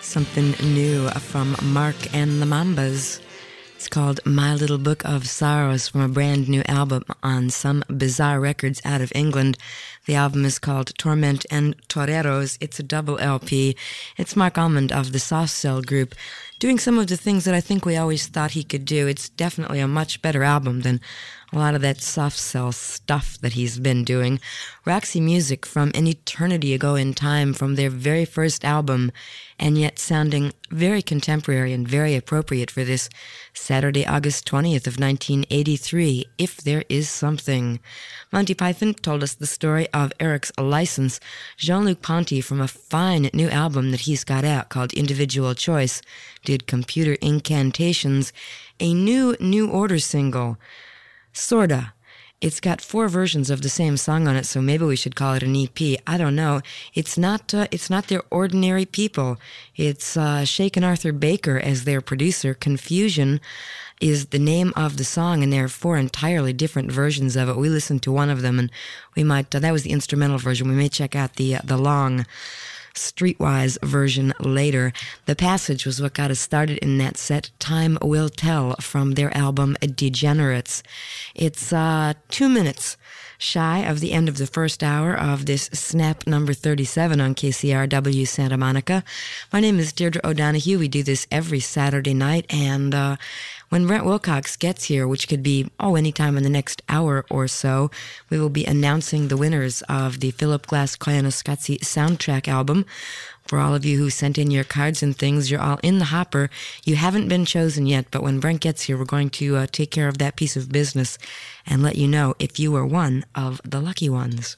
Something new from Mark and the Mambas. It's called My Little Book of Sorrows from a brand new album on Some Bizarre Records out of England. The album is called Torment and Toreros. It's a double LP. It's Mark Almond of the Soft Cell Group doing some of the things that I think we always thought he could do. It's definitely a much better album than a lot of that Soft Cell stuff that he's been doing. Roxy Music from an eternity ago in time, from their very first album, and yet sounding very contemporary and very appropriate for this Saturday, August 20th of 1983, If There Is Something. Monty Python told us the story of Eric's license. Jean-Luc Ponty, from a fine new album that he's got out called Individual Choice, did Computer Incantations, a New Order single. Sorta. It's got 4 versions of the same song on it, so maybe we should call it an EP. I don't know. It's not their ordinary people. It's Shaken Arthur Baker as their producer. Confusion is the name of the song, and there are 4 entirely different versions of it. We listened to one of them, and we might, that was the instrumental version. We may check out the long Streetwise version later. The Passage was what got us started in that set. Time Will Tell from their album Degenerates. It's 2 minutes shy of the end of the first hour of this Snap number 37 on KCRW Santa Monica. My name is Deirdre O'Donoghue. We do this every Saturday night, and when Brent Wilcox gets here, which could be, anytime in the next hour or so, we will be announcing the winners of the Philip Glass Koyaanisqatsi soundtrack album. For all of you who sent in your cards and things, you're all in the hopper. You haven't been chosen yet, but when Brent gets here, we're going to take care of that piece of business and let you know if you were one of the lucky ones.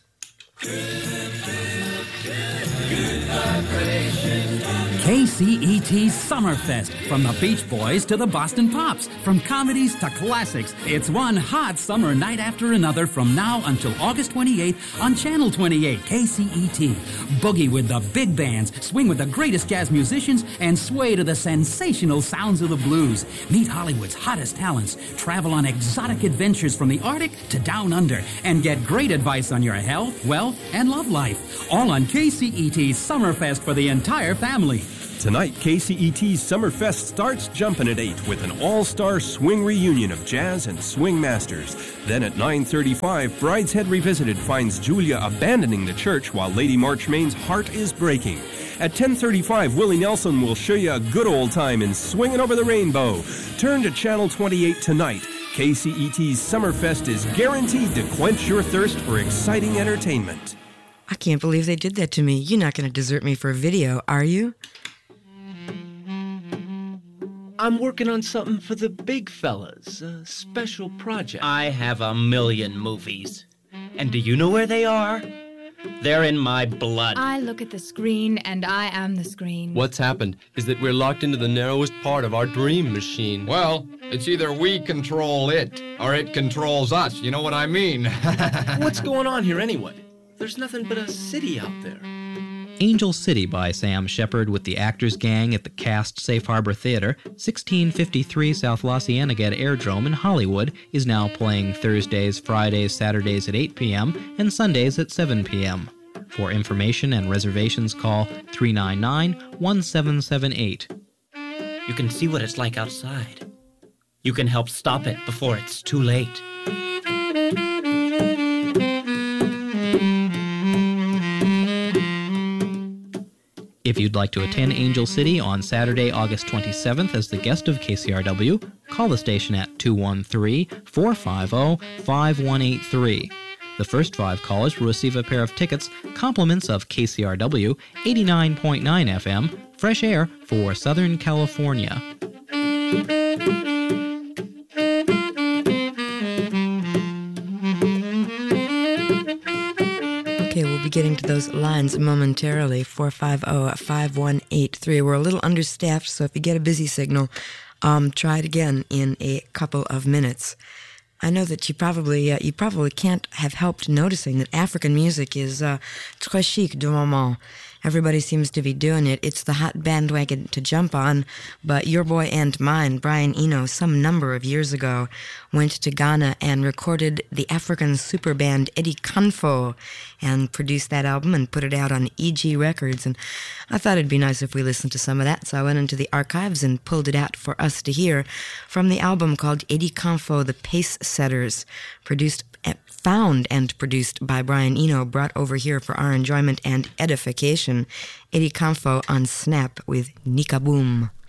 KCET Summerfest. From the Beach Boys to the Boston Pops, from comedies to classics, it's one hot summer night after another from now until August 28th on Channel 28 KCET. Boogie with the big bands, swing with the greatest jazz musicians, and sway to the sensational sounds of the blues. Meet Hollywood's hottest talents, travel on exotic adventures from the Arctic to down under, and get great advice on your health, wealth, and love life. All on KCET Summerfest for the entire family. Tonight, KCET's Summerfest starts jumping at 8 with an all-star swing reunion of jazz and swing masters. Then at 9:35, Brideshead Revisited finds Julia abandoning the church while Lady Marchmain's heart is breaking. At 10:35, Willie Nelson will show you a good old time in Swinging Over the Rainbow. Turn to Channel 28 tonight. KCET's Summerfest is guaranteed to quench your thirst for exciting entertainment. I can't believe they did that to me. You're not going to desert me for a video, are you? I'm working on something for the big fellas, a special project. I have a million movies. And do you know where they are? They're in my blood. I look at the screen, and I am the screen. What's happened is that we're locked into the narrowest part of our dream machine. Well, it's either we control it, or it controls us. You know what I mean? What's going on here anyway? There's nothing but a city out there. Angel City by Sam Shepard with the Actors Gang at the Cast Safe Harbor Theater, 1653 South La Cienega Airdrome in Hollywood, is now playing Thursdays, Fridays, Saturdays at 8 p.m. and Sundays at 7 p.m. For information and reservations, call 399-1778. You can see what it's like outside. You can help stop it before it's too late. If you'd like to attend Angel City on Saturday, August 27th as the guest of KCRW, call the station at 213-450-5183. The first 5 callers will receive a pair of tickets, compliments of KCRW 89.9 FM, fresh air for Southern California. Okay, we'll be getting to those lines momentarily. 450-5183. We're a little understaffed, so if you get a busy signal, try it again in a couple of minutes. I know that you probably can't have helped noticing that African music is très chic du moment. Everybody seems to be doing it. It's the hot bandwagon to jump on. But your boy and mine, Brian Eno, some number of years ago, went to Ghana and recorded the African super band Eddie Kanfo and produced that album and put it out on EG Records. And I thought it'd be nice if we listened to some of that, so I went into the archives and pulled it out for us to hear from the album called Eddie Canfo, The Pace Setters, found and produced by Brian Eno, brought over here for our enjoyment and edification. Eddie Canfo on Snap with Nika Boom.